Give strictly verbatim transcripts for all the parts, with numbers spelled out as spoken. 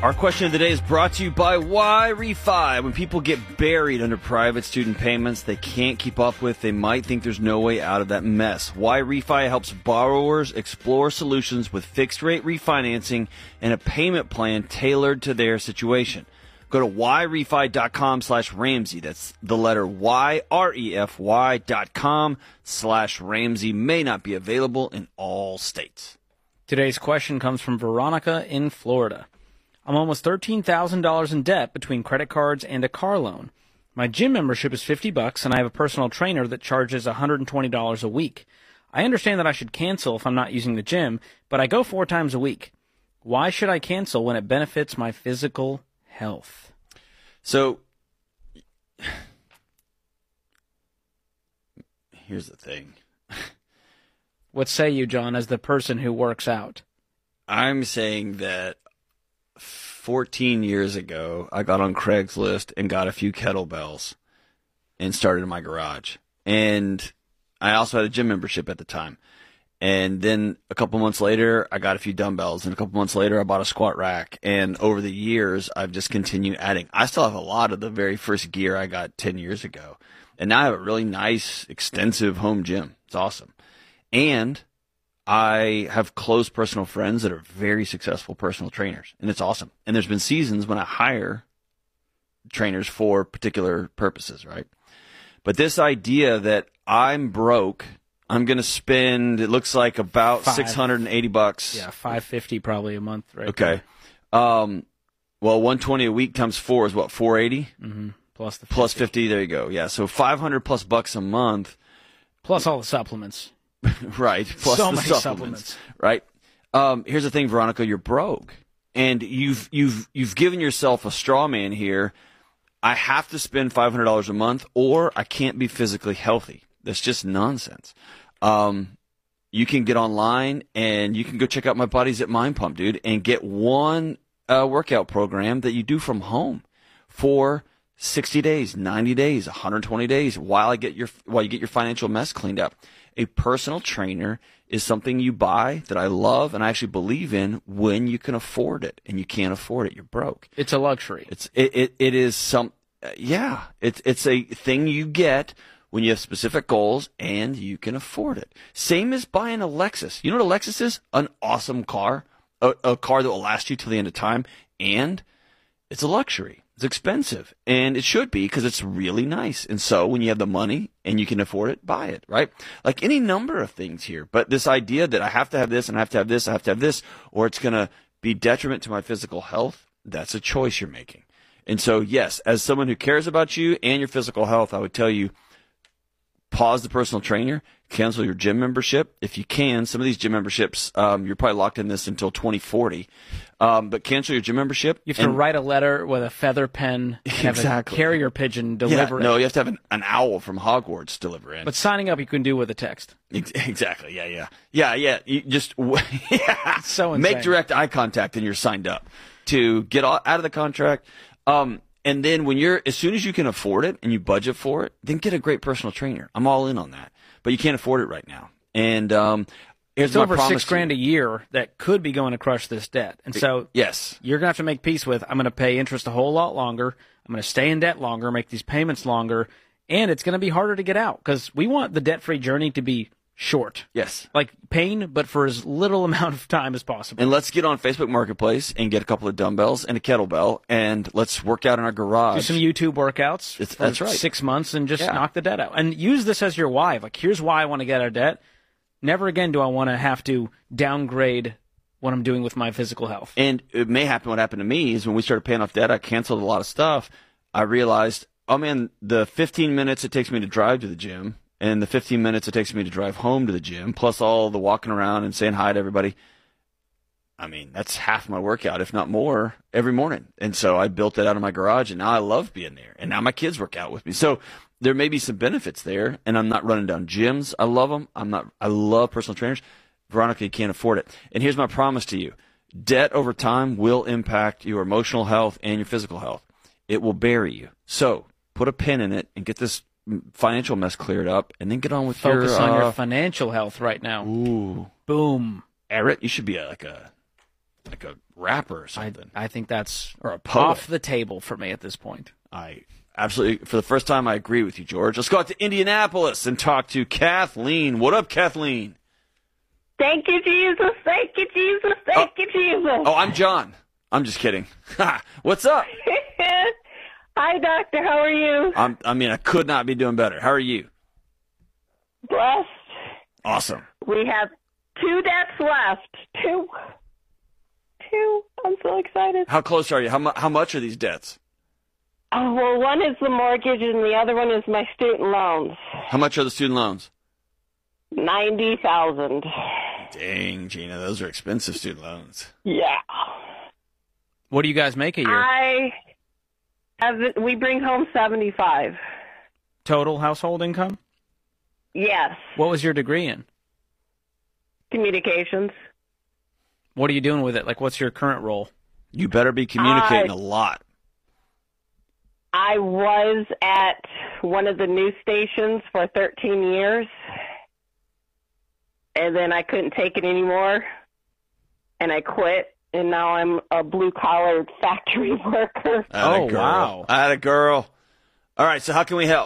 Our question of the day is brought to you by Y-Refi. When people get buried under private student payments they can't keep up with, they might think there's no way out of that mess. Y-Refi helps borrowers explore solutions with fixed-rate refinancing and a payment plan tailored to their situation. Go to Y-Refi.com slash Ramsey. That's the letter Y, R E F Y dot com slash Ramsey. May not be available in all states. Today's question comes from Veronica in Florida. I'm almost thirteen thousand dollars in debt between credit cards and a car loan. My gym membership is fifty bucks, and I have a personal trainer that charges one hundred twenty dollars a week. I understand that I should cancel if I'm not using the gym, but I go four times a week. Why should I cancel when it benefits my physical health? So, here's the thing. What say you, John, as the person who works out? I'm saying that fourteen years ago, I got on Craigslist and got a few kettlebells and started in my garage. And I also had a gym membership at the time. And then a couple months later, I got a few dumbbells. And a couple months later, I bought a squat rack. And over the years, I've just continued adding. I still have a lot of the very first gear I got ten years ago. And now I have a really nice, extensive home gym. It's awesome. And I have close personal friends that are very successful personal trainers, and it's awesome. And there's been seasons when I hire trainers for particular purposes, right? But this idea that I'm broke, I'm going to spend, it looks like about Five. six hundred eighty bucks. Yeah, five hundred fifty probably a month, right? Okay. Um, well, one hundred twenty a week times four is what, four hundred eighty? Mm-hmm. Plus the fifty. Plus fifty, there you go. Yeah, so five hundred plus bucks a month. Plus all the supplements. Right. Plus so the many supplements, supplements. Right. Um, here's the thing, Veronica, you're broke. And you've you've you've given yourself a straw man here. I have to spend five hundred dollars a month or I can't be physically healthy. That's just nonsense. Um, you can get online and you can go check out my buddies at Mind Pump, dude, and get one uh, workout program that you do from home for sixty days, ninety days, one hundred twenty days while I get your while you get your financial mess cleaned up. A personal trainer is something you buy that I love and I actually believe in when you can afford it. And you can't afford it, you're broke. It's a luxury. It's it it, it is some uh, yeah. It's it's a thing you get when you have specific goals and you can afford it. Same as buying a Lexus. You know what a Lexus is? An awesome car, a, a car that will last you till the end of time, and it's a luxury. It's expensive, and it should be because it's really nice. And so when you have the money and you can afford it, buy it, right? Like any number of things here. But this idea that I have to have this and I have to have this, I have to have this, or it's going to be detriment to my physical health, that's a choice you're making. And so, yes, as someone who cares about you and your physical health, I would tell you, pause the personal trainer, cancel your gym membership. If you can, some of these gym memberships, um, you're probably locked in this until twenty forty. Um, but cancel your gym membership. You have to write a letter with a feather pen and have exactly. a carrier pigeon deliver yeah, it. No, you have to have an, an owl from Hogwarts deliver in. But signing up you can do with a text. Exactly, yeah, yeah. Yeah, yeah. You just yeah. So insane. Make direct eye contact and you're signed up to get out of the contract. Um, and then when you're, as soon as you can afford it and you budget for it, then get a great personal trainer. I'm all in on that. But you can't afford it right now. And um, here's it's my over promise six grand a year that could be going to crush this debt. And so yes, you're going to have to make peace with, I'm going to pay interest a whole lot longer. I'm going to stay in debt longer, make these payments longer, and it's going to be harder to get out because we want the debt-free journey to be short. Yes. Like pain, but for as little amount of time as possible. And let's get on Facebook Marketplace and get a couple of dumbbells and a kettlebell, and let's work out in our garage. Do some YouTube workouts it's, for that's right. six months and just yeah. knock the debt out. And use this as your why. Like, here's why I want to get out of debt. Never again do I want to have to downgrade what I'm doing with my physical health. And it may happen. What happened to me is when we started paying off debt, I canceled a lot of stuff. I realized, oh, man, the fifteen minutes it takes me to drive to the gym and the fifteen minutes it takes me to drive home to the gym, plus all the walking around and saying hi to everybody, I mean, that's half my workout, if not more, every morning. And so I built that out of my garage, and now I love being there. And now my kids work out with me. So there may be some benefits there, and I'm not running down gyms. I love them. I'm not. I love personal trainers. Veronica, you can't afford it. And here's my promise to you. Debt over time will impact your emotional health and your physical health. It will bury you. So put a pin in it and get this financial mess cleared up, and then get on with Focus your... on uh, your financial health right now. Ooh. Boom. Eric, you should be a, like a like a rapper or I, something. I think that's Or a poet. off the table for me at this point. I absolutely, for the first time, I agree with you, George. Let's go out to Indianapolis and talk to Kathleen. What up, Kathleen? Thank you, Jesus. Thank you, Jesus. Thank Oh. you, Jesus. Oh, I'm John. I'm just kidding. What's up? Hi, Doctor. How are you? I'm, I mean, I could not be doing better. How are you? Blessed. Awesome. We have two deaths left. Two. Two. I'm so excited. How close are you? How, mu- how much are these debts? Oh, well, one is the mortgage and the other one is my student loans. How much are the student loans? ninety thousand. Dang, Gina, those are expensive student loans. Yeah. What do you guys make a year? I have, we bring home seventy-five. Total household income? Yes. What was your degree in? Communications. What are you doing with it? Like, what's your current role? You better be communicating Uh, a lot. I was at one of the news stations for thirteen years, and then I couldn't take it anymore, and I quit, and now I'm a blue-collar factory worker. Atta Oh, girl. wow. Atta girl. All right, so how can we help?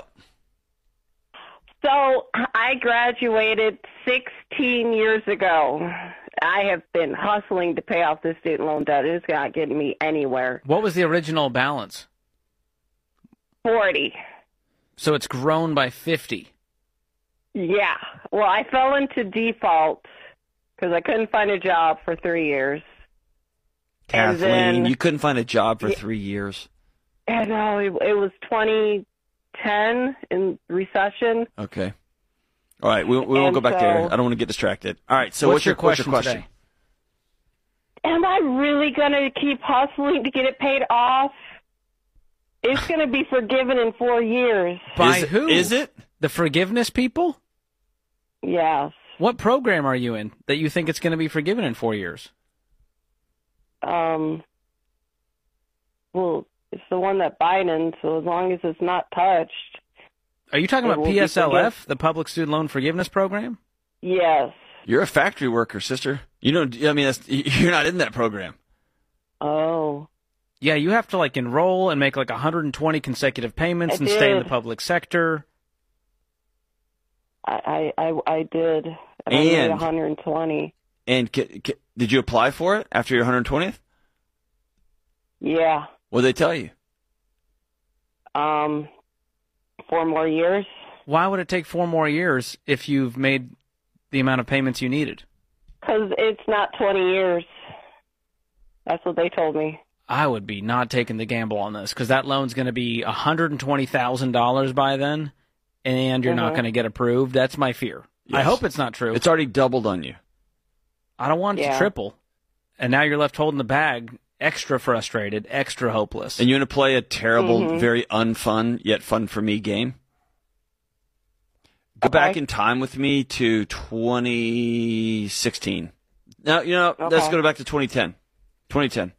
So I graduated sixteen years ago. I have been hustling to pay off this student loan debt. It's not getting me anywhere. What was the original balance? forty. So it's grown by fifty. Yeah. Well, I fell into default because I couldn't find a job for three years. And Kathleen, then- you couldn't find a job for three years. I know, it, it was twenty ten in recession. Okay. All right, we, we won't And go back so- there. I don't want to get distracted. All right, so what's, what's, your what's question, your question? today? Am I really going to keep hustling to get it paid off? It's going to be forgiven in four years. By is, who? Is it? The forgiveness people? Yes. What program are you in that you think it's going to be forgiven in four years? Um. Well, it's the one that Biden, so as long as it's not touched. Are you talking It about will be P S L F, forgiven. the Public Student Loan Forgiveness Program? Yes. You're a factory worker, sister. You don't. I mean, that's, you're not in that program. Oh. Yeah, you have to like enroll and make like one hundred twenty consecutive payments I and stay in the did. public sector. I I I, I did. And I made And- one hundred twenty. And ca- ca- did you apply for it after your one hundred twentieth? Yeah. What did they tell you? Um. Four more years. Why would it take four more years if you've made the amount of payments you needed? Because it's not twenty years. That's what they told me. I would be not taking the gamble on this because that loan's going to be one hundred twenty thousand dollars by then, and you're not Mhm. going to get approved. That's my fear. I Yes. hope it's not true. It's already doubled on you. I don't want it to Yeah. triple. And now you're left holding the bag, extra frustrated, extra hopeless. And you want to play a terrible, Mhm. very unfun, yet fun for me game? Go back Okay. in time with me to twenty sixteen. No, you know, let's Okay. go back to twenty ten. twenty ten.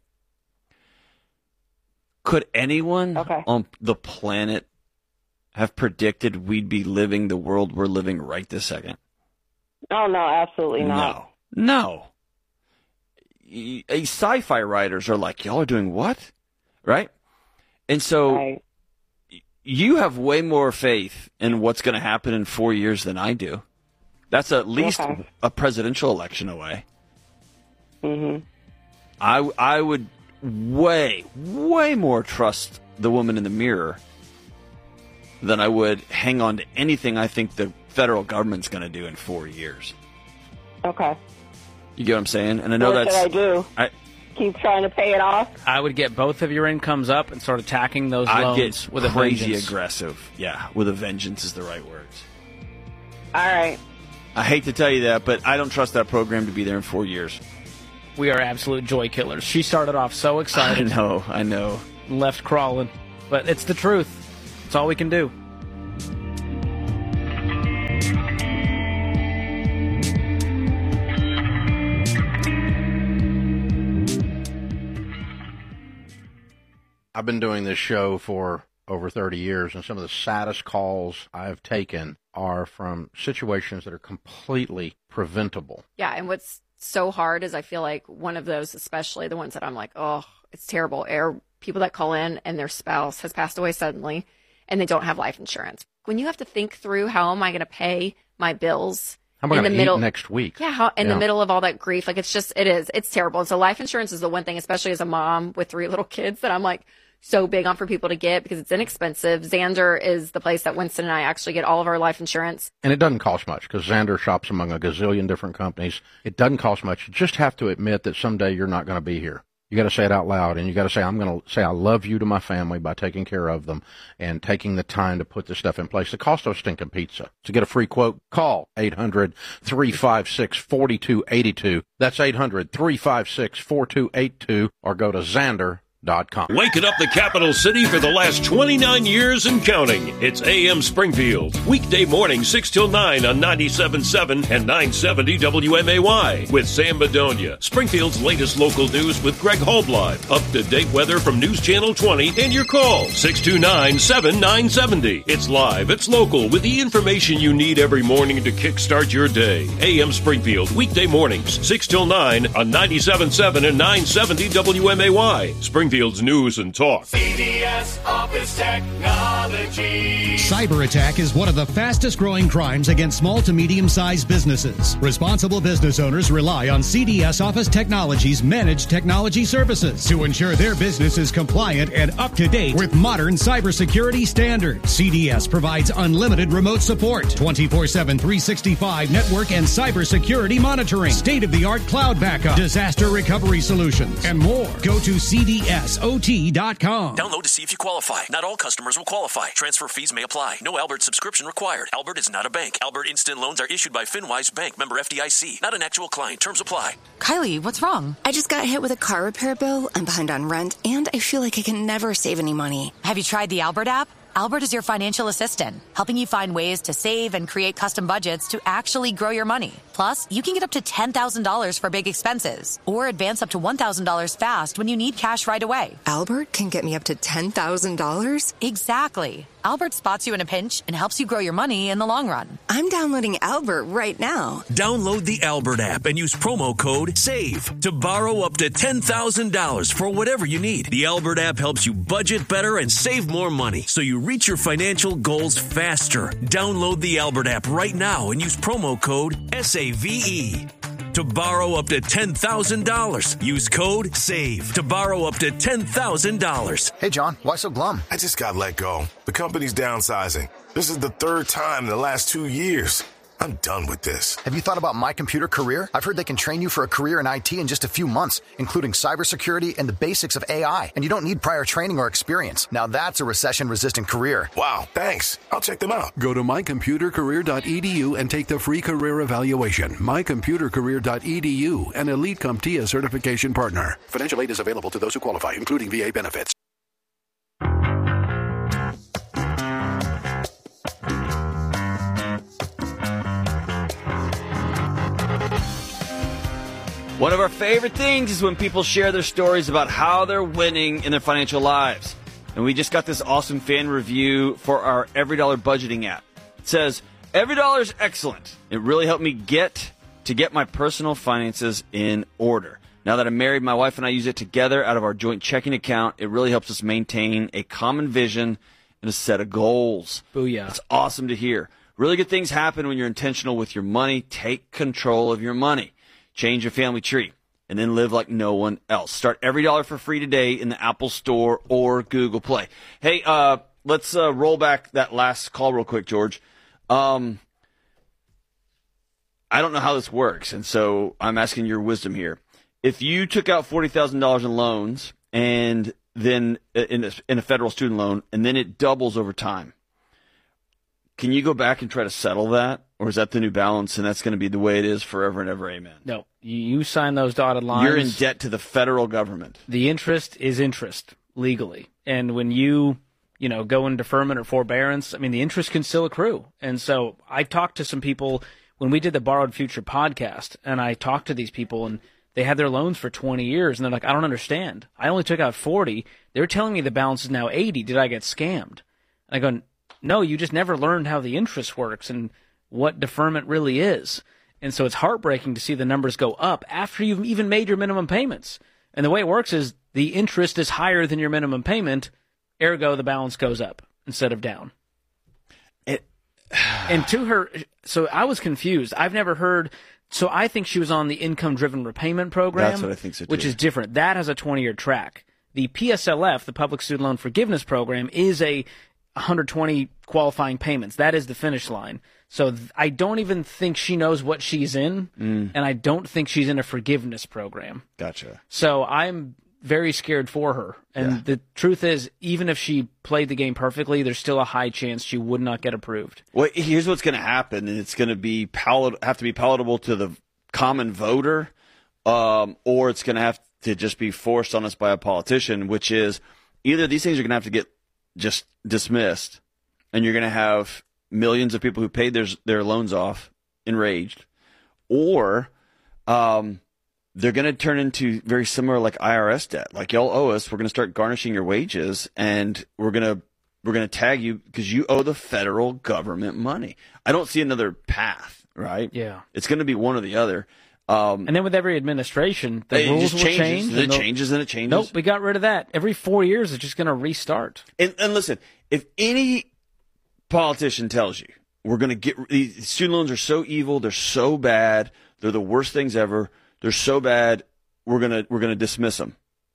Could anyone Okay. on the planet have predicted we'd be living the world we're living right this second? Oh no, absolutely not. No. No. Y- y- Sci-fi writers are like, y'all are doing what? Right? And so Right. you have way more faith in what's going to happen in four years than I do. That's at least Okay. a presidential election away. Mhm. I, I would way, way more trust the woman in the mirror than I would hang on to anything I think the federal government's going to do in four years. Okay. You get what I'm saying? And I know what that's... should I do? I, Keep trying to pay it off? I would get both of your incomes up and start attacking those I'd loans get with a crazy vengeance. aggressive. Yeah, with a vengeance is the right words. All right. I hate to tell you that, but I don't trust that program to be there in four years. We are absolute joy killers. She started off so I excited, know, I know. and left crawling. But it's the truth. It's all we can do. I've been doing this show for over thirty years, and some of the saddest calls I've taken are from situations that are completely preventable. Yeah, and what's so hard is I feel like one of those, especially the ones that I'm like, oh, it's terrible, are people that call in and their spouse has passed away suddenly and they don't have life insurance. When you have to think through how am I going to pay my bills How am I in the going to middle eat next week? Yeah, how, in Yeah. the middle of all that grief, like it's just, it is, it's terrible. And so life insurance is the one thing, especially as a mom with three little kids, that I'm like so big on for people to get because it's inexpensive. Xander is the place that Winston and I actually get all of our life insurance. And it doesn't cost much because Xander shops among a gazillion different companies. It doesn't cost much. You just have to admit that someday you're not going to be here. You got to say it out loud, and you got to say, I'm going to say I love you to my family by taking care of them and taking the time to put this stuff in place. It costs us stinking pizza. To get a free quote, call eight hundred, three five six, four two eight two. That's eight hundred, three five six, four two eight two, or go to Xander dot com. Waking up the capital city for the last twenty-nine years and counting. It's A M Springfield. Weekday morning, six till nine on ninety-seven point seven and nine seventy W M A Y with Sam Bedonia. Springfield's latest local news with Greg Holblive. Up-to-date weather from News Channel twenty and your call, six two nine, seven nine seven zero. It's live, it's local, with the information you need every morning to kickstart your day. A M Springfield, weekday mornings, six till nine on ninety-seven point seven and nine seventy W M A Y. Springfield's news and talk. C D S Office Technology. Cyber attack is one of the fastest growing crimes against small to medium-sized businesses. Responsible business owners rely on C D S Office Technology's managed technology services to ensure their business is compliant and up to date with modern cybersecurity standards. C D S provides unlimited remote support, twenty-four seven, three sixty-five network and cybersecurity monitoring, state-of-the-art cloud backup, disaster recovery solutions, and more. Go to C D S O T dot com. Download to see if you qualify. Not all customers will qualify. Transfer fees may apply. No Albert subscription required. Albert is not a bank. Albert Instant Loans are issued by FinWise Bank, member F D I C. Not an actual client. Terms apply. Kylie, what's wrong? I just got hit with a car repair bill. I'm behind on rent, and I feel like I can never save any money. Have you tried the Albert app? Albert is your financial assistant, helping you find ways to save and create custom budgets to actually grow your money. Plus, you can get up to ten thousand dollars for big expenses or advance up to one thousand dollars fast when you need cash right away. Albert can get me up to ten thousand dollars? Exactly. Albert spots you in a pinch and helps you grow your money in the long run. I'm downloading Albert right now. Download the Albert app and use promo code SAVE to borrow up to ten thousand dollars for whatever you need. The Albert app helps you budget better and save more money so you reach your financial goals faster. Download the Albert app right now and use promo code S A V E. To borrow up to ten thousand dollars, use code SAVE to borrow up to ten thousand dollars. Hey, John, why so glum? I just got let go. The company's downsizing. This is the third time in the last two years. I'm done with this. Have you thought about My Computer Career? I've heard they can train you for a career in I T in just a few months, including cybersecurity and the basics of A I. And you don't need prior training or experience. Now that's a recession-resistant career. Wow, thanks. I'll check them out. Go to my computer career dot e d u and take the free career evaluation. my computer career dot e d u, an Elite CompTIA certification partner. Financial aid is available to those who qualify, including V A benefits. One of our favorite things is when people share their stories about how they're winning in their financial lives. And we just got this awesome fan review for our Every Dollar budgeting app. It says, Every Dollar is excellent. It really helped me get to get my personal finances in order. Now that I'm married, my wife and I use it together out of our joint checking account. It really helps us maintain a common vision and a set of goals. Booyah. It's awesome to hear. Really good things happen when you're intentional with your money. Take control of your money. Change your family tree, and then live like no one else. Start Every Dollar for free today in the Apple Store or Google Play. Hey, uh, let's uh, roll back that last call real quick, George. Um, I don't know how this works, and so I'm asking your wisdom here. If you took out forty thousand dollars in loans and then in a, in a federal student loan, and then it doubles over time, can you go back and try to settle that? Or is that the new balance, and that's going to be the way it is forever and ever, amen? No, you, you sign those dotted lines. You're in debt to the federal government. The interest is interest, legally. And when you, you know, go in deferment or forbearance, I mean, the interest can still accrue. And so I talked to some people when we did the Borrowed Future podcast, and I talked to these people, and they had their loans for twenty years, and they're like, I don't understand. I only took out forty. They're telling me the balance is now eighty. Did I get scammed? And I go, no, you just never learned how the interest works and what deferment really is. And so it's heartbreaking to see the numbers go up after you've even made your minimum payments. And the way it works is the interest is higher than your minimum payment, ergo the balance goes up instead of down. It, and to her, so I was confused. I've never heard, so I think she was on the income-driven repayment program. That's what I think so, too. Which is different. That has a twenty-year track. The P S L F, the Public Student Loan Forgiveness Program, is a one hundred twenty qualifying payments. That is the finish line. So th- I don't even think she knows what she's in, Mm. and I don't think she's in a forgiveness program. Gotcha. So I'm very scared for her. And Yeah. the truth is, even if she played the game perfectly, there's still a high chance she would not get approved. Well, here's what's going to happen, and it's going to be palat- have to be palatable to the common voter, um, or it's going to have to just be forced on us by a politician, which is either these things are going to have to get just dismissed, and you're going to have millions of people who paid their their loans off enraged, or um, they're going to turn into very similar like I R S debt. Like, y'all owe us. We're going to start garnishing your wages, and we're going to we're going to tag you because you owe the federal government money. I don't see another path, right? Yeah. It's going to be one or the other. Um, And then with every administration, the It rules just will changes. change. It and they'll- changes and it changes. Nope, we got rid of that. Every four years, it's just going to restart. And, and listen, if any politician tells you we're going to get these student loans are so evil, they're so bad, they're the worst things ever, they're so bad, we're gonna we're gonna dismiss them.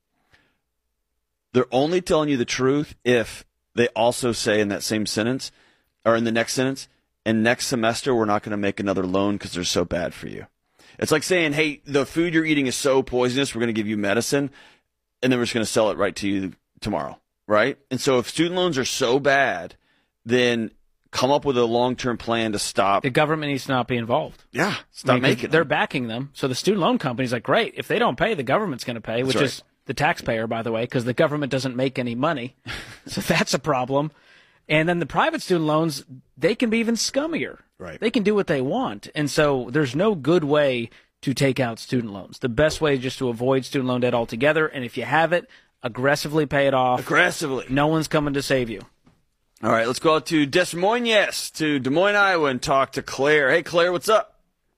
They're only telling you the truth if they also say in that same sentence, or in the next sentence, and next semester we're not going to make another loan because they're so bad for you. It's like saying, hey, the food you're eating is so poisonous, we're going to give you medicine, and then we're just going to sell it right to you tomorrow, right? And so if student loans are so bad, then come up with a long-term plan to stop. The government needs to not be involved. Yeah, stop I mean, 'cause making They're them. backing them. So the student loan company's like, great, if they don't pay, the government's going to pay, That's which right. is the taxpayer, by the way, because the government doesn't make any money. So that's a problem. And then the private student loans, they can be even scummier. Right. They can do what they want. And so there's no good way to take out student loans. The best way is just to avoid student loan debt altogether. And if you have it, aggressively pay it off. Aggressively. No one's coming to save you. All right, let's go out to Des Moines, to Des Moines, Iowa, and talk to Claire. Hey, Claire, what's up?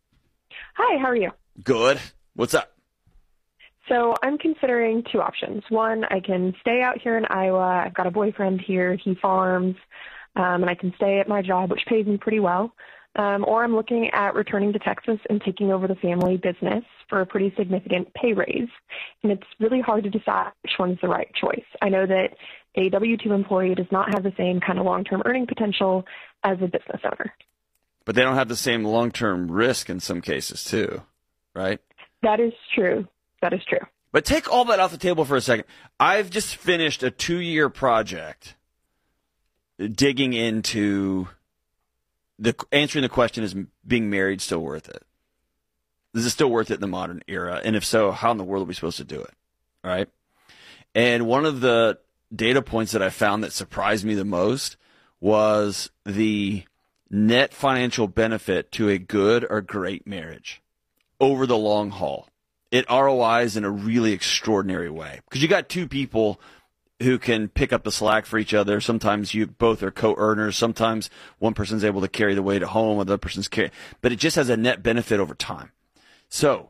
Hi, how are you? Good. What's up? So I'm considering two options. One, I can stay out here in Iowa. I've got a boyfriend here. He farms, um, and I can stay at my job, which pays me pretty well. Um, or I'm looking at returning to Texas and taking over the family business for a pretty significant pay raise. And it's really hard to decide which one's the right choice. I know that a W two employee does not have the same kind of long-term earning potential as a business owner. But they don't have the same long-term risk in some cases, too, right? That is true. That is true. But take all that off the table for a second. I've just finished a two-year project digging into the answering the question, is being married still worth it? Is it still worth it in the modern era? And if so, how in the world are we supposed to do it? All right. And one of the data points that I found that surprised me the most was the net financial benefit to a good or great marriage over the long haul. It R O Is in a really extraordinary way because you got two people who can pick up the slack for each other. Sometimes you both are co-earners. Sometimes one person's able to carry the weight at home, the other person's carry, but it just has a net benefit over time. So,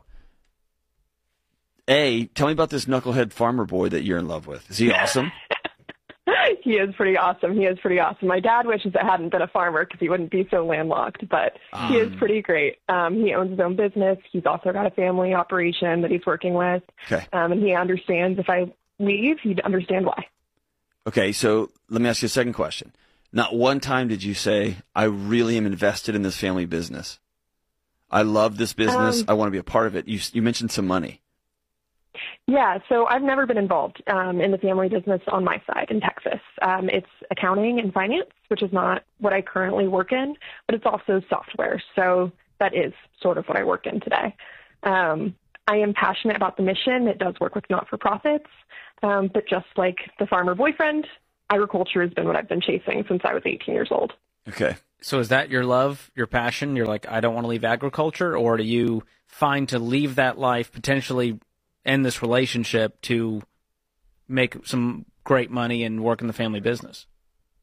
A, tell me about this knucklehead farmer boy that you're in love with. Is he awesome? He is pretty awesome. He is pretty awesome. My dad wishes I hadn't been a farmer because he wouldn't be so landlocked, but um, he is pretty great. Um, he owns his own business. He's also got a family operation that he's working with. Okay. Um, and he understands if I leave, he'd understand why. Okay, so let me ask you a second question. Not one time did you say, I really am invested in this family business. I love this business. Um, I want to be a part of it. You, you mentioned some money. Yeah, so I've never been involved um, in the family business on my side in Texas. Um, it's accounting and finance, which is not what I currently work in, but it's also software. So that is sort of what I work in today. Um, I am passionate about the mission. It does work with not-for-profits, um, but just like the farmer boyfriend, agriculture has been what I've been chasing since I was eighteen years old. Okay. So is that your love, your passion? You're like, I don't want to leave agriculture, or do you find to leave that life, potentially end this relationship to make some great money and work in the family business?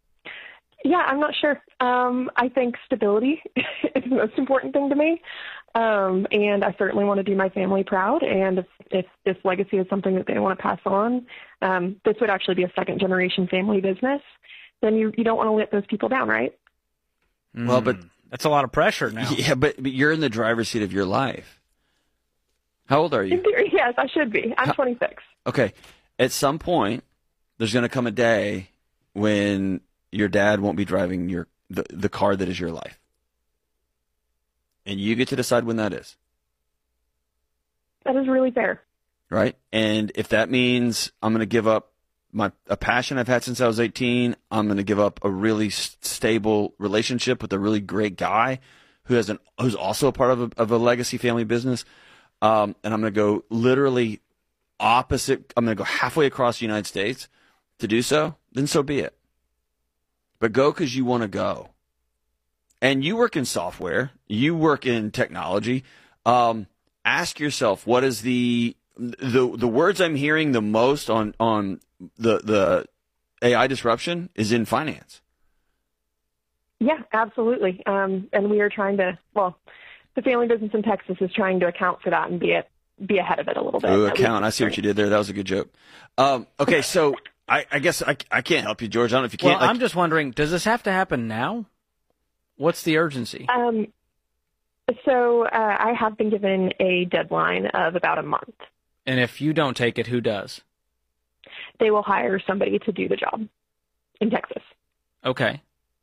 Yeah, I'm not sure. Um, I think stability is the most important thing to me. Um, and I certainly want to do my family proud. And if, if this legacy is something that they want to pass on, um, this would actually be a second generation family business. Then you, you don't want to let those people down, right? Well, but that's a lot of pressure now. Yeah, but, but you're in the driver's seat of your life. How old are you? In theory, yes, I should be. I'm twenty-six. Okay. At some point, there's going to come a day when your dad won't be driving your the, the car that is your life. And you get to decide when that is. That is really fair. Right? And if that means I'm going to give up my a passion I've had since I was eighteen, I'm going to give up a really s- stable relationship with a really great guy who has an who's also a part of a, of a legacy family business, um, and I'm going to go literally opposite. I'm going to go halfway across the United States to do so. Then so be it. But go because you want to go. And you work in software. You work in technology. Um, ask yourself, what is the the the words I'm hearing the most on on the the A I disruption is in finance. Yeah, absolutely. Um, and we are trying to, well, the family business in Texas is trying to account for that and be it, be ahead of it a little bit. Ooh, account. I see what you did there. That was a good joke. Um, okay, so I, I guess I, I can't help you, George. I don't know if you can't. Well, I'm just wondering, does this have to happen now? What's the urgency? Um, so uh, I have been given a deadline of about a month. And if you don't take it, who does? They will hire somebody to do the job in Texas. Okay.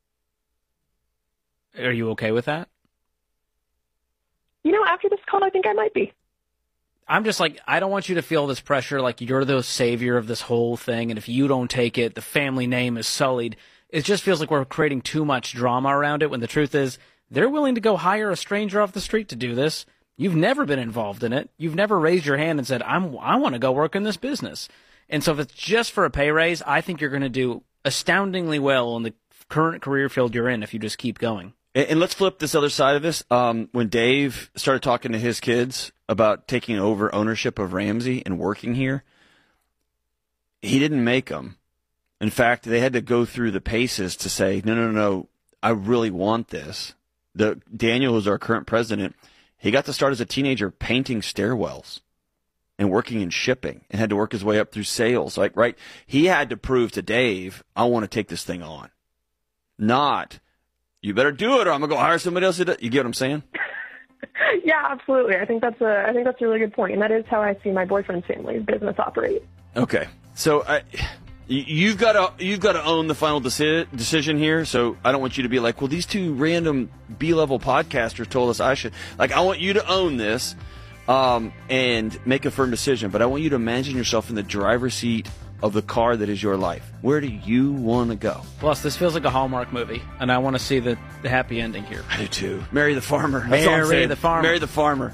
Are you okay with that? You know, after this call, I think I might be. I'm just like, I don't want you to feel this pressure like you're the savior of this whole thing, and if you don't take it, the family name is sullied. It just feels like we're creating too much drama around it, when the truth is, they're willing to go hire a stranger off the street to do this. You've never been involved in it. You've never raised your hand and said, I'm, I want to go work in this business. And so if it's just for a pay raise, I think you're going to do astoundingly well in the current career field you're in if you just keep going. And, and let's flip this other side of this. Um, when Dave started talking to his kids about taking over ownership of Ramsey and working here, he didn't make them. In fact, they had to go through the paces to say, no, no, no, I really want this. The Daniel, who's our current president, he got to start as a teenager painting stairwells and working in shipping and had to work his way up through sales. Like, right? He had to prove to Dave, I want to take this thing on. Not, you better do it or I'm going to go hire somebody else to do it. You get what I'm saying? Yeah, absolutely. I think that's a I think that's a really good point, and that is how I see my boyfriend's family's business operate. Okay. So I you've got to you've got to own the final deci- decision here. So I don't want you to be like, well, these two random B-level podcasters told us I should. Like, I want you to own this um, and make a firm decision. But I want you to imagine yourself in the driver's seat of the car that is your life. Where do you want to go? Plus, this feels like a Hallmark movie, and I want to see the, the happy ending here. I do too. Marry the farmer. That's all I'm Marry saying. the farmer. Marry the farmer.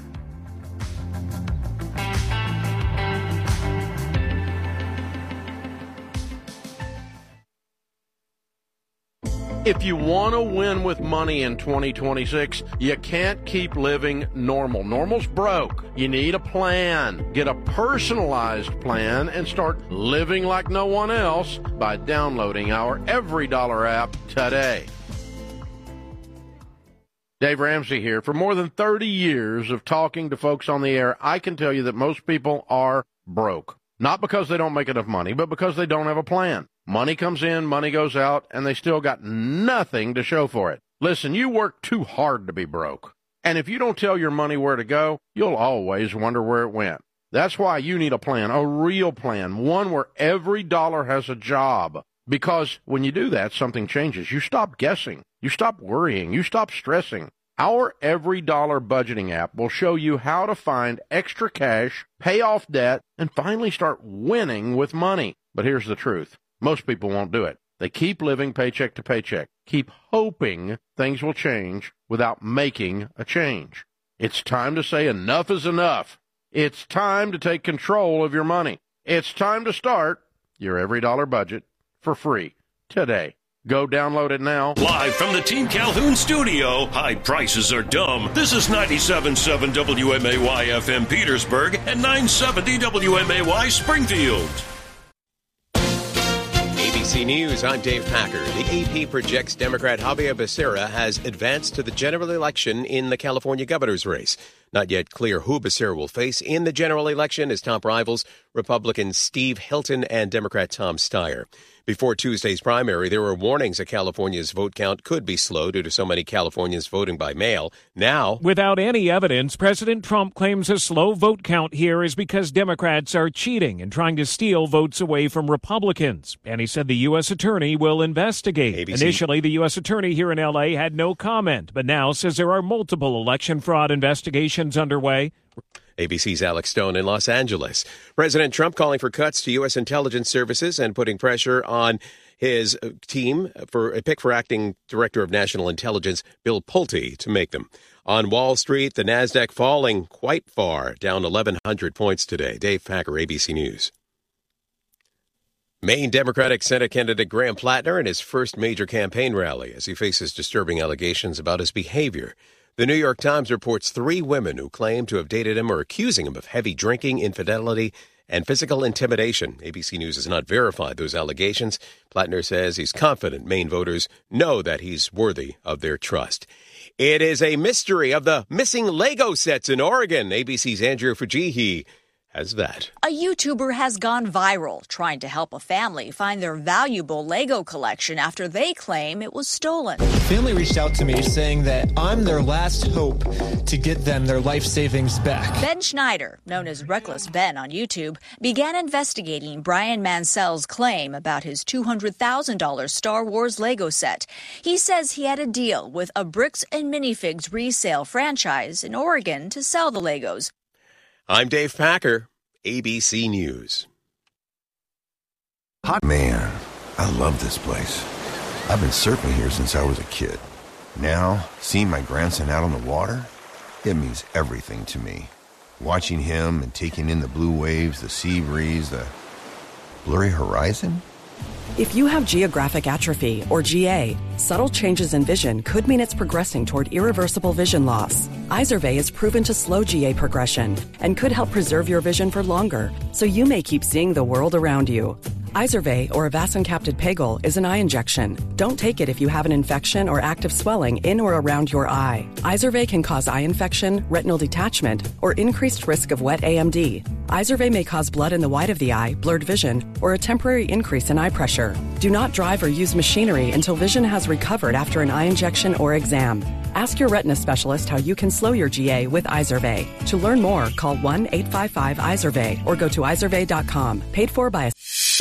If you want to win with money in twenty twenty-six, you can't keep living normal. Normal's broke. You need a plan. Get a personalized plan and start living like no one else by downloading our Every Dollar app today. Dave Ramsey here. For more than thirty years of talking to folks on the air, I can tell you that most people are broke. Not because they don't make enough money, but because they don't have a plan. Money comes in, money goes out, and they still got nothing to show for it. Listen, you work too hard to be broke. And if you don't tell your money where to go, you'll always wonder where it went. That's why you need a plan, a real plan, one where every dollar has a job. Because when you do that, something changes. You stop guessing. You stop worrying. You stop stressing. Our Every Dollar budgeting app will show you how to find extra cash, pay off debt, and finally start winning with money. But here's the truth. Most people won't do it. They keep living paycheck to paycheck, keep hoping things will change without making a change. It's time to say enough is enough. It's time to take control of your money. It's time to start your Every Dollar budget for free today. Go download it now. Live from the Team Calhoun studio, high prices are dumb. This is ninety-seven point seven W M A Y F M Petersburg and nine seventy W M A Y Springfield. A B C News, I'm Dave Packer. The A P projects Democrat Javier Becerra has advanced to the general election in the California governor's race. Not yet clear who Becerra will face in the general election. His top rivals, Republican Steve Hilton and Democrat Tom Steyer. Before Tuesday's primary, there were warnings that California's vote count could be slow due to so many Californians voting by mail. Now, without any evidence, President Trump claims a slow vote count here is because Democrats are cheating and trying to steal votes away from Republicans. And he said the U S attorney will investigate. A B C. Initially, the U S attorney here in L A had no comment, but now says there are multiple election fraud investigations underway. A B C's Alex Stone in Los Angeles. President Trump calling for cuts to U S intelligence services and putting pressure on his team for a pick for acting director of national intelligence, Bill Pulte, to make them. On Wall Street, the Nasdaq falling quite far, down eleven hundred points today. Dave Packer, A B C News. Maine Democratic Senate candidate Graham Plattner in his first major campaign rally as he faces disturbing allegations about his behavior. The New York Times reports three women who claim to have dated him are accusing him of heavy drinking, infidelity, and physical intimidation. A B C News has not verified those allegations. Plattner says he's confident Maine voters know that he's worthy of their trust. It is a mystery of the missing Lego sets in Oregon. A B C's Andrea Fujihi has that. A YouTuber has gone viral trying to help a family find their valuable Lego collection after they claim it was stolen. The family reached out to me saying that I'm their last hope to get them their life savings back. Ben Schneider, known as Reckless Ben on YouTube, began investigating Brian Mansell's claim about his two hundred thousand dollars Star Wars Lego set. He says he had a deal with a Bricks and Minifigs resale franchise in Oregon to sell the Legos. I'm Dave Packer, A B C News. Hot man, I love this place. I've been surfing here since I was a kid. Now, seeing my grandson out on the water, it means everything to me. Watching him and taking in the blue waves, the sea breeze, the blurry horizon. If you have geographic atrophy, or G A, subtle changes in vision could mean it's progressing toward irreversible vision loss. Izervay is proven to slow G A progression and could help preserve your vision for longer, so you may keep seeing the world around you. Izervay, or avacincaptad pegol, is an eye injection. Don't take it if you have an infection or active swelling in or around your eye. Izervay can cause eye infection, retinal detachment, or increased risk of wet A M D. Izervay may cause blood in the white of the eye, blurred vision, or a temporary increase in eye pressure. Do not drive or use machinery until vision has recovered after an eye injection or exam. Ask your retina specialist how you can slow your G A with Izervay. To learn more, call one eight five five Izervay or go to izervay dot com. Paid for by a...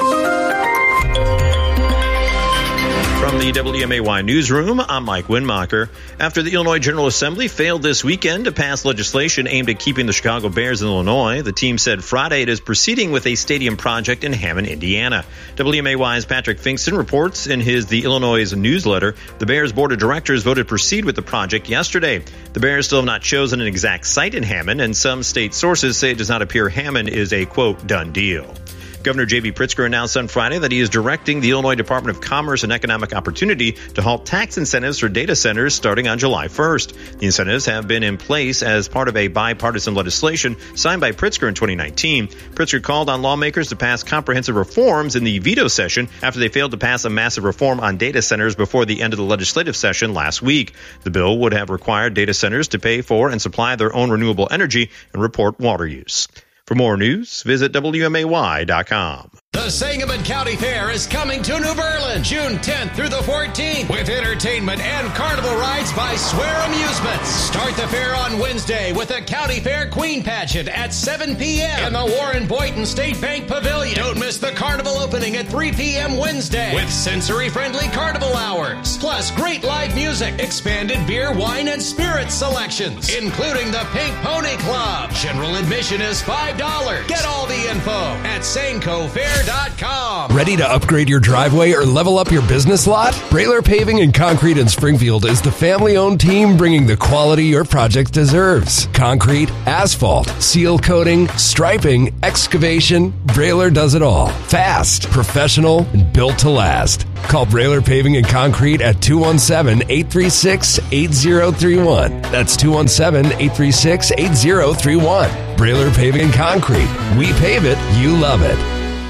From the W M A Y newsroom, I'm Mike Winmacher. After the Illinois General Assembly failed this weekend to pass legislation aimed at keeping the Chicago Bears in Illinois, the team said Friday it is proceeding with a stadium project in Hammond, Indiana. W M A Y's Patrick Finkston reports in his The Illinois newsletter, the Bears board of directors voted to proceed with the project yesterday. The Bears still have not chosen an exact site in Hammond, and some state sources say it does not appear Hammond is a, quote, done deal. Governor J B Pritzker announced on Friday that he is directing the Illinois Department of Commerce and Economic Opportunity to halt tax incentives for data centers starting on July first. The incentives have been in place as part of a bipartisan legislation signed by Pritzker in twenty nineteen. Pritzker called on lawmakers to pass comprehensive reforms in the veto session after they failed to pass a massive reform on data centers before the end of the legislative session last week. The bill would have required data centers to pay for and supply their own renewable energy and report water use. For more news, visit W M A Y dot com. The Sangamon County Fair is coming to New Berlin June tenth through the fourteenth with entertainment and carnival rides by Swear Amusements. Start the fair on Wednesday with the County Fair Queen Pageant at seven p.m. in the Warren Boynton State Bank Pavilion. Don't miss the carnival opening at three p.m. Wednesday with sensory-friendly carnival hours. Plus great live music, expanded beer, wine, and spirit selections, including the Pink Pony Club. General admission is five dollars. Get all the info at Sanco Fair dot com. Ready to upgrade your driveway or level up your business lot? Brailer Paving and Concrete in Springfield is the family-owned team bringing the quality your project deserves. Concrete, asphalt, seal coating, striping, excavation, Brailer does it all. Fast, professional, and built to last. Call Brailer Paving and Concrete at two one seven, eight three six, eight zero three one. That's two one seven, eight three six, eight zero three one. Brailer Paving and Concrete. We pave it, you love it.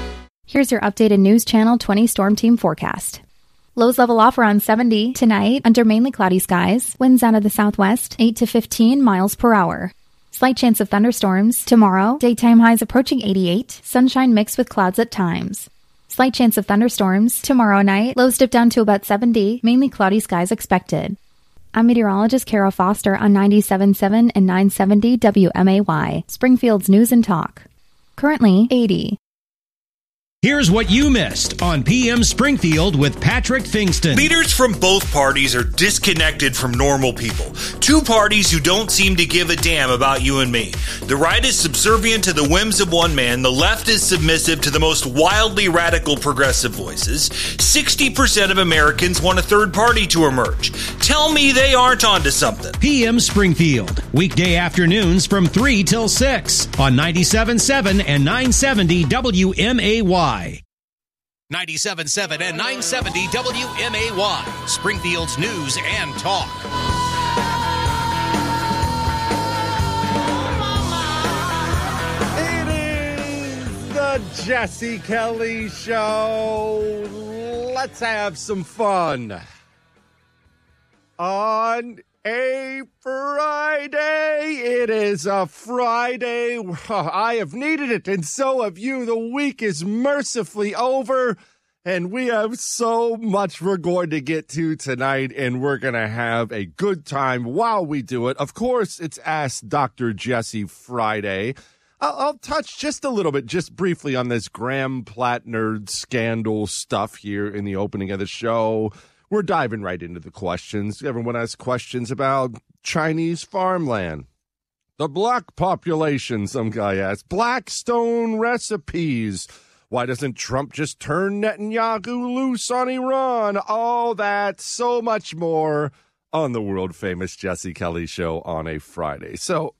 Here's your updated News Channel twenty Storm Team forecast. Lows level off around seventy tonight under mainly cloudy skies. Winds out of the southwest, eight to fifteen miles per hour. Slight chance of thunderstorms. Tomorrow, daytime highs approaching eighty-eight. Sunshine mixed with clouds at times. Slight chance of thunderstorms. Tomorrow night, lows dip down to about seventy. Mainly cloudy skies expected. I'm meteorologist Kara Foster on ninety-seven point seven and nine seventy W M A Y, Springfield's News and Talk. Currently eighty. Here's what you missed on P M Springfield with Patrick Fingston. Leaders from both parties are disconnected from normal people. Two parties who don't seem to give a damn about you and me. The right is subservient to the whims of one man. The left is submissive to the most wildly radical progressive voices. sixty percent of Americans want a third party to emerge. Tell me they aren't onto something. P M Springfield, weekday afternoons from three till six on ninety-seven point seven and nine seventy W M A Y. ninety-seven point seven and nine seventy W M A Y, Springfield's News and Talk. It is the Jesse Kelly Show. Let's have some fun on a Friday. It is a Friday. I have needed it, and so have you. The week is mercifully over, and we have so much we're going to get to tonight, and we're going to have a good time while we do it. Of course, it's Ask Doctor Jesse Friday. I'll, I'll touch just a little bit, just briefly, on this Graham Plattner scandal stuff here in the opening of the show. We're diving right into the questions. Everyone has questions about Chinese farmland. The black population, some guy asked. Blackstone recipes. Why doesn't Trump just turn Netanyahu loose on Iran? All that, so much more on the world-famous Jesse Kelly Show on a Friday. So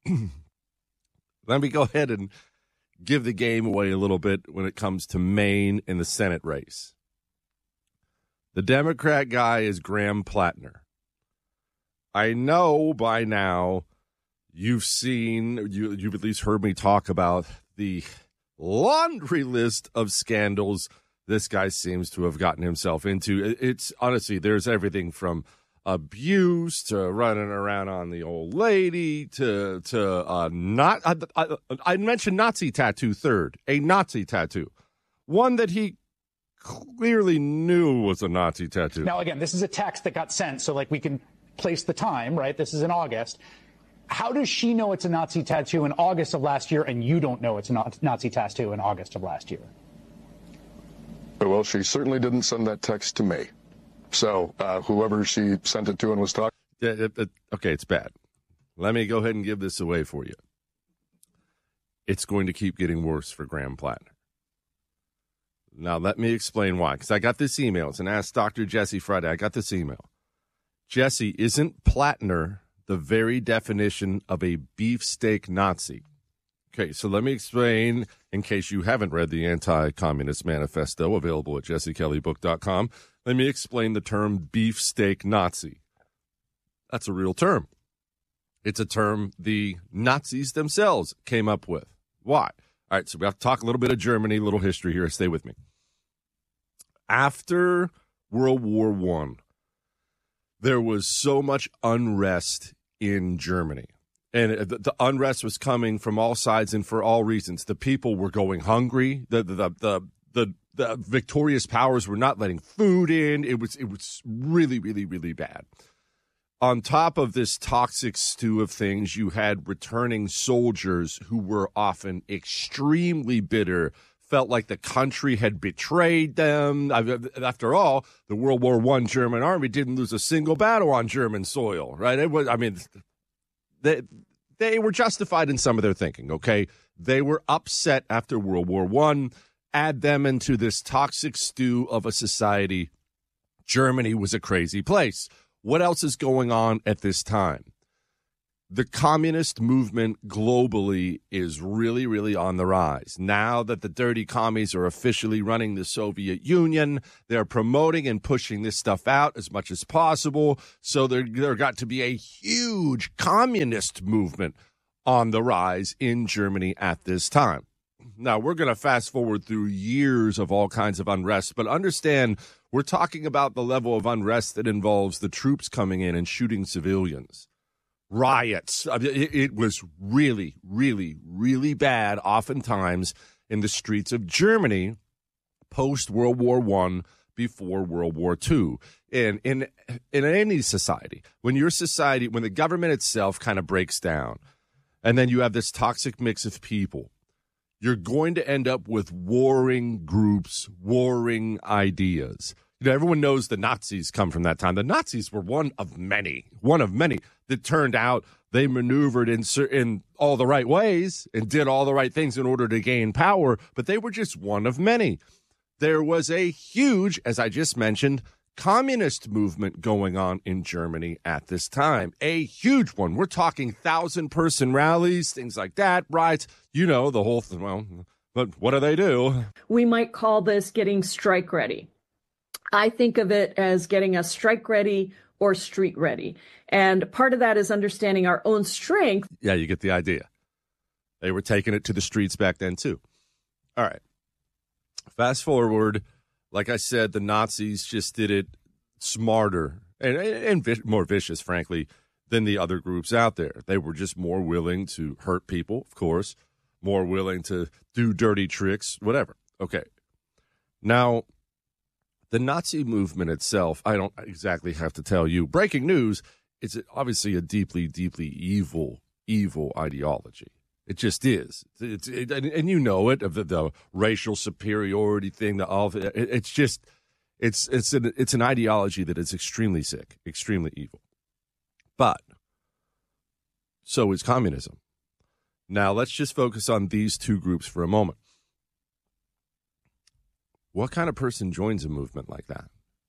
let me go ahead and give the game away a little bit when it comes to Maine and the Senate race. The Democrat guy is Graham Plattner. I know by now you've seen, you, you've at least heard me talk about the laundry list of scandals this guy seems to have gotten himself into. It's honestly, there's everything from abuse to running around on the old lady to to uh, not. I, I, I mentioned Nazi tattoo third, a Nazi tattoo, one that he clearly knew was a Nazi tattoo. Now, again, this is a text that got sent, so like we can place the time, right? This is in August. How does she know it's a Nazi tattoo in August of last year, and you don't know it's a Nazi tattoo in August of last year? Well, she certainly didn't send that text to me. So uh, whoever she sent it to and was talking. Yeah, it, it, okay, it's bad. Let me go ahead and give this away for you. It's going to keep getting worse for Graham Plattner. Now, let me explain why, because I got this email. It's an Ask Doctor Jesse Friday. I got this email. Jesse, isn't Plattner the very definition of a beefsteak Nazi? Okay, so let me explain, in case you haven't read the Anti-Communist Manifesto, available at jesse kelly book dot com. Let me explain the term beefsteak Nazi. That's a real term. It's a term the Nazis themselves came up with. Why? All right, so we have to talk a little bit of Germany, a little history here. Stay with me. After World War One, there was so much unrest in Germany. And the, the unrest was coming from all sides and for all reasons. The people were going hungry. The the the the, the, the victorious powers were not letting food in. It was it was really, really, really bad. On top of this toxic stew of things, you had returning soldiers who were often extremely bitter, felt like the country had betrayed them. After all, the World War One German army didn't lose a single battle on German soil, right? It was, I mean, they, they were justified in some of their thinking, okay? They were upset after World War One. Add them into this toxic stew of a society. Germany was a crazy place. What else is going on at this time? The communist movement globally is really, really on the rise. Now that the dirty commies are officially running the Soviet Union, they're promoting and pushing this stuff out as much as possible. So there, there got to be a huge communist movement on the rise in Germany at this time. Now, we're going to fast forward through years of all kinds of unrest, but understand we're talking about the level of unrest that involves the troops coming in and shooting civilians. Riots. I mean, it, it was really, really, really bad oftentimes in the streets of Germany post-World War One, before World War Two. And in, in any society, when your society, when the government itself kind of breaks down, and then you have this toxic mix of people, you're going to end up with warring groups, warring ideas. You know, everyone knows the Nazis come from that time. The Nazis were one of many, one of many that turned out they maneuvered in, in all the right ways and did all the right things in order to gain power, but they were just one of many. There was a huge, as I just mentioned, communist movement going on in Germany at this time. A huge one. We're talking thousand-person rallies, things like that, riots. You know, the whole thing. Well, but what do they do? We might call this getting strike ready. I think of it as getting us strike ready or street ready. And part of that is understanding our own strength. Yeah, you get the idea. They were taking it to the streets back then, too. All right. Fast forward, like I said, the Nazis just did it smarter and, and vi- more vicious, frankly, than the other groups out there. They were just more willing to hurt people, of course, more willing to do dirty tricks, whatever. Okay. Now, the Nazi movement itself, I don't exactly have to tell you. Breaking news, it's obviously a deeply, deeply evil, evil ideology. It just is. It's, it, and, and you know it, of the, the racial superiority thing. The all. It, it's just, it's it's an it's an ideology that is extremely sick, extremely evil. But so is communism. Now let's just focus on these two groups for a moment. What kind of person joins a movement like that?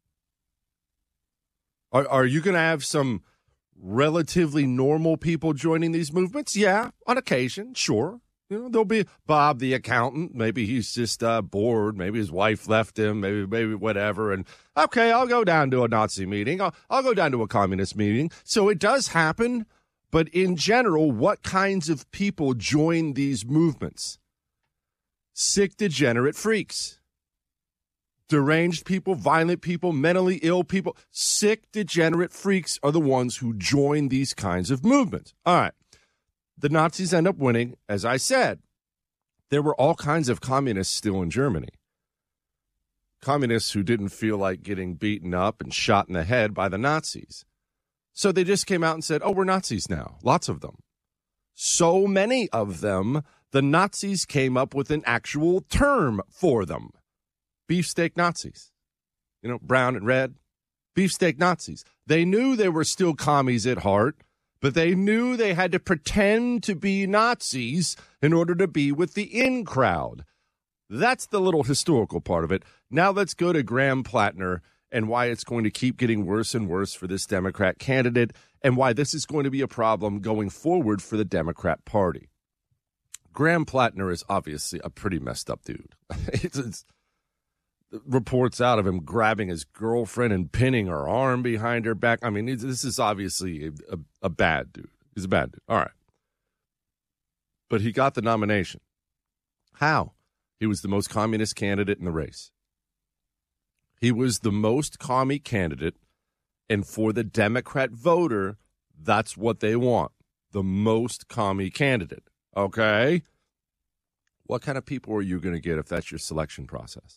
Are are you going to have some relatively normal people joining these movements? Yeah, on occasion, sure. You know, there'll be Bob the accountant. Maybe he's just uh, bored. Maybe his wife left him. Maybe, maybe whatever. And okay, I'll go down to a Nazi meeting. I'll, I'll go down to a communist meeting. So it does happen. But in general, what kinds of people join these movements? Sick, degenerate freaks. Deranged people, violent people, mentally ill people, sick, degenerate freaks are the ones who join these kinds of movements. All right. The Nazis end up winning. As I said, there were all kinds of communists still in Germany. Communists who didn't feel like getting beaten up and shot in the head by the Nazis. So they just came out and said, oh, we're Nazis now. Lots of them. So many of them, the Nazis came up with an actual term for them. Beefsteak Nazis, you know, brown and red, beefsteak Nazis. They knew they were still commies at heart, but they knew they had to pretend to be Nazis in order to be with the in crowd. That's the little historical part of it. Now let's go to Graham Plattner and why it's going to keep getting worse and worse for this Democrat candidate and why this is going to be a problem going forward for the Democrat Party. Graham Plattner is obviously a pretty messed up dude. it's, it's reports out of him grabbing his girlfriend and pinning her arm behind her back. I mean, this is obviously a, a, a bad dude. He's a bad dude. All right. But he got the nomination. How? He was the most communist candidate in the race. He was the most commie candidate, and for the Democrat voter, that's what they want. The most commie candidate. Okay? What kind of people are you going to get if that's your selection process?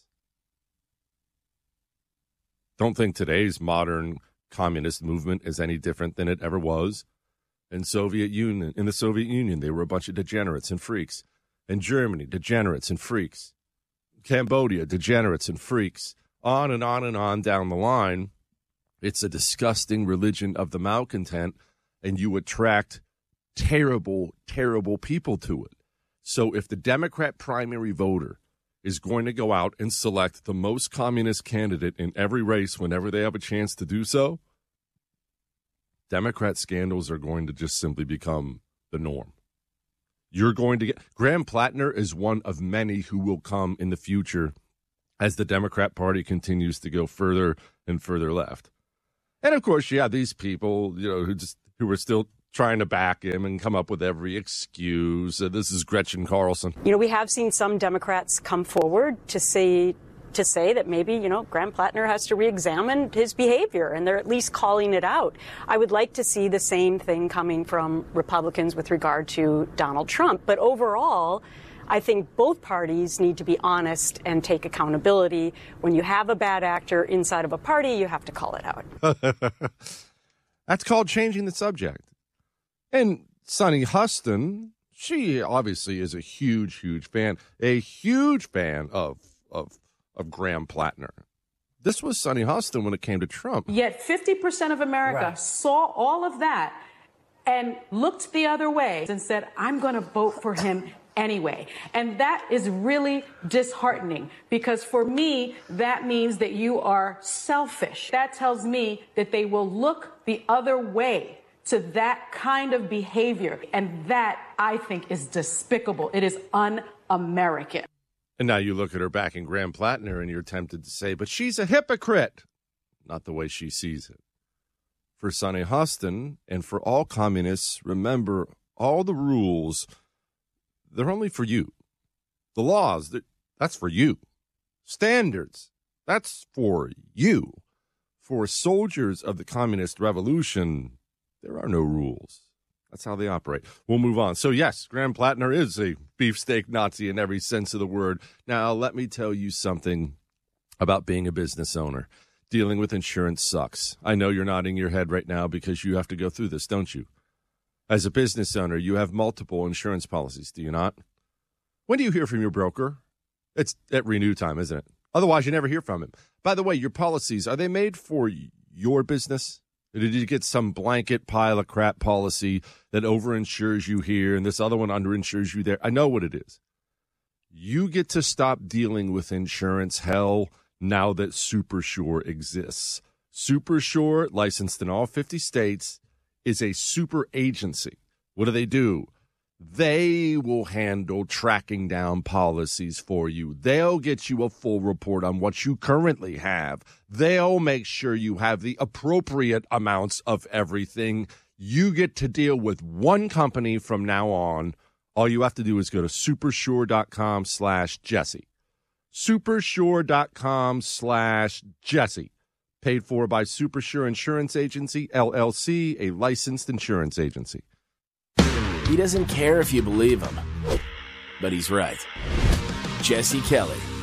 Don't think today's modern communist movement is any different than it ever was. In Soviet Union, in the Soviet Union, they were a bunch of degenerates and freaks. In Germany, degenerates and freaks. Cambodia, degenerates and freaks. On and on and on down the line. It's a disgusting religion of the malcontent, and you attract terrible, terrible people to it. So if the Democrat primary voter is going to go out and select the most communist candidate in every race whenever they have a chance to do so, Democrat scandals are going to just simply become the norm. You're going to get Graham Plattner is one of many who will come in the future as the Democrat Party continues to go further and further left. And of course, yeah, these people, you know, who just who are still trying to back him and come up with every excuse. Uh, this is Gretchen Carlson. You know, we have seen some Democrats come forward to say to say that maybe, you know, Graham Plattner has to re-examine his behavior, and they're at least calling it out. I would like to see the same thing coming from Republicans with regard to Donald Trump. But overall, I think both parties need to be honest and take accountability. When you have a bad actor inside of a party, you have to call it out. That's called changing the subject. And Sunny Huston, she obviously is a huge, huge fan, a huge fan of of of Graham Plattner. This was Sunny Huston when it came to Trump. Yet fifty percent of America right. saw all of that and looked the other way and said, I'm going to vote for him anyway. And that is really disheartening, because for me, that means that you are selfish. That tells me that they will look the other way to that kind of behavior. And that, I think, is despicable. It is un-American. And now you look at her backing Graham Plattner and you're tempted to say, but she's a hypocrite. Not the way she sees it. For Sunny Huston and for all communists, remember, all the rules, they're only for you. The laws, that's for you. Standards, that's for you. For soldiers of the communist revolution, there are no rules. That's how they operate. We'll move on. So, yes, Graham Plattner is a beefsteak Nazi in every sense of the word. Now, let me tell you something about being a business owner. Dealing with insurance sucks. I know you're nodding your head right now because you have to go through this, don't you? As a business owner, you have multiple insurance policies, do you not? When do you hear from your broker? It's at renew time, isn't it? Otherwise, you never hear from him. By the way, your policies, are they made for your business? Or did you get some blanket pile of crap policy that overinsures you here and this other one underinsures you there? I know what it is. You get to stop dealing with insurance hell now that SuperSure exists. SuperSure, licensed in all fifty states, is a super agency. What do they do? They will handle tracking down policies for you. They'll get you a full report on what you currently have. They'll make sure you have the appropriate amounts of everything. You get to deal with one company from now on. All you have to do is go to supersure.com slash Jesse. Supersure.com slash Jesse. Paid for by SuperSure Insurance Agency, L L C, a licensed insurance agency. He doesn't care if you believe him, but he's right. Jesse Kelly.